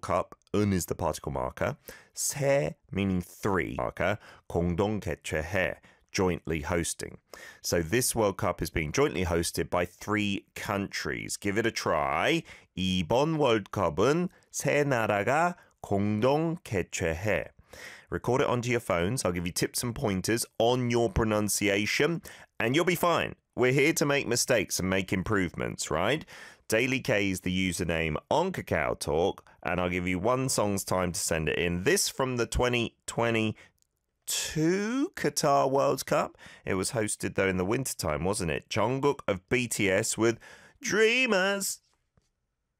World Cup, 은 is the particle marker, 세 meaning three marker, 공동 개최해, jointly hosting. So this World Cup is being jointly hosted by three countries. Give it a try. 이번 월드컵은 세 나라가 공동 개최해. Record it onto your phones. I'll give you tips and pointers on your pronunciation, and you'll be fine. We're here to make mistakes and make improvements, right? Daily K is the username on Kakao Talk, and I'll give you one song's time to send it in. This from the 2022 Qatar World Cup. It was hosted, though, in the wintertime, wasn't it? Jungkook of BTS with Dreamers.